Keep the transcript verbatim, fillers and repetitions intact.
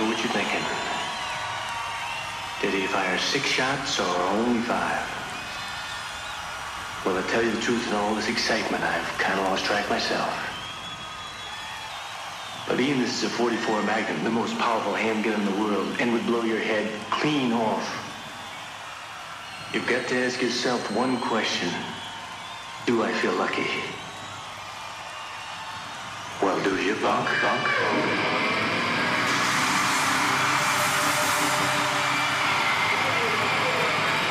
know what you're thinking. Did he fire six shots or only five? Well, to tell you the truth, in all this excitement, I've kind of lost track myself. But Ian, this is a forty-four Magnum, the most powerful handgun in the world, and would blow your head clean off. You've got to ask yourself one question. Do I feel lucky? Well, do you, punk, punk, punk?